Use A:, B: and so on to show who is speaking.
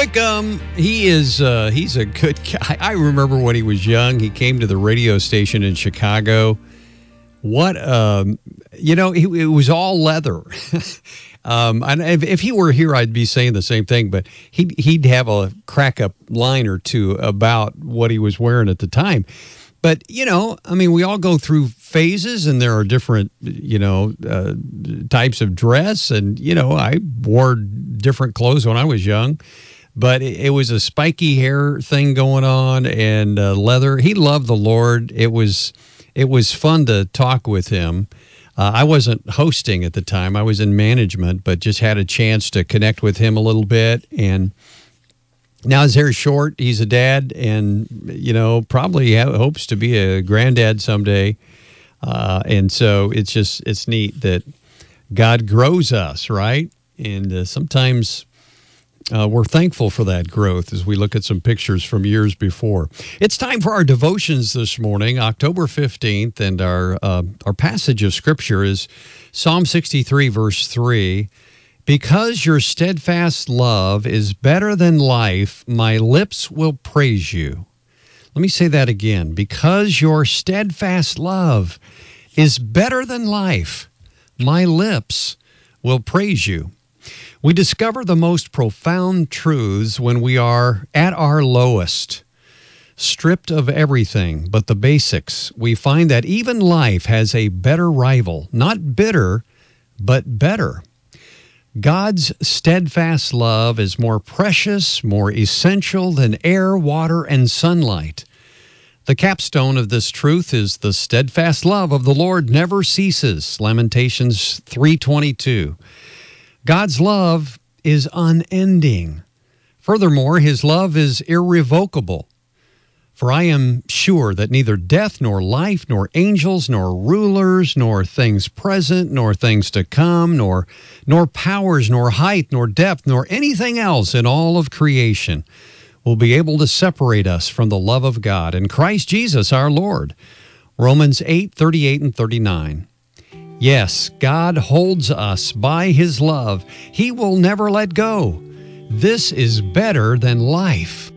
A: Wickham, he's a good guy. I remember when he was young, he came to the radio station in Chicago. What, it was all leather. And if he were here, I'd be saying the same thing, but he'd have a crack up line or two about what he was wearing at the time. But, we all go through phases, and there are different, types of dress. And, I wore different clothes when I was young, but it was a spiky hair thing going on and leather. He loved the Lord. It was fun to talk with him. I wasn't hosting at the time. I was in management, but just had a chance to connect with him a little bit. And now his hair's short. He's a dad and, probably hopes to be a granddad someday. And so it's neat that God grows us, right? And sometimes we're thankful for that growth as we look at some pictures from years before. It's time for our devotions this morning, October 15th, and our passage of Scripture is Psalm 63, verse 3. Because your steadfast love is better than life, my lips will praise you. Let me say that again. Because your steadfast love is better than life, my lips will praise you. We discover the most profound truths when we are at our lowest, stripped of everything but the basics. We find that even life has a better rival, not bitter, but better. God's steadfast love is more precious, more essential than air, water, and sunlight. The capstone of this truth is the steadfast love of the Lord never ceases, Lamentations 3:22. God's love is unending. Furthermore, his love is irrevocable. For I am sure that neither death, nor life, nor angels, nor rulers, nor things present, nor things to come, nor powers, nor height, nor depth, nor anything else in all of creation will be able to separate us from the love of God in Christ Jesus our Lord. Romans 8:38 and 39. Yes, God holds us by his love. He will never let go. This is better than life.